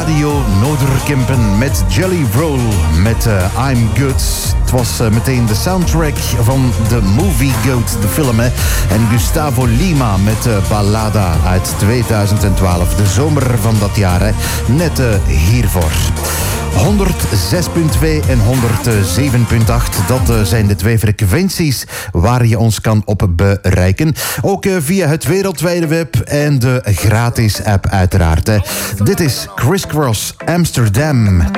Radio Noorderkempen met Jelly Roll met I'm Good. Het was meteen de soundtrack van The Movie Goat, de film. Hè. En Gustavo Lima met Ballada uit 2012. De zomer van dat jaar, hè. Net hiervoor. 106.2 en 107.8. Dat zijn de twee frequenties waar je ons kan op bereiken. Ook via het wereldwijde web en de gratis app uiteraard. Hè. Dit is Criss Cross Amsterdam.